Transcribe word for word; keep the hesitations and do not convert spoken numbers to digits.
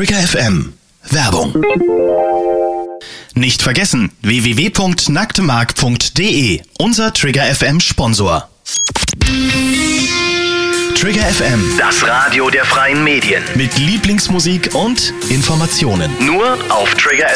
Trigger F M. Werbung. Nicht vergessen, w w w punkt nacktemark punkt d e, unser Trigger F M Sponsor. Trigger F M, das Radio der freien Medien. mit Lieblingsmusik und Informationen. Nur auf Trigger